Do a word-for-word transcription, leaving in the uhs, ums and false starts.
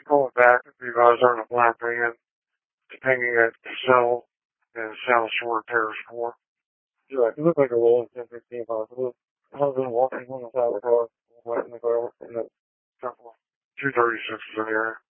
pull it back if you guys are in a black van, hanging at the cell in South Shore Terrace four. Yeah, he looked like a rolling ten fifteen possible. I was been walking on the side of the car, wet in the car, and the two thirty-six is in the area.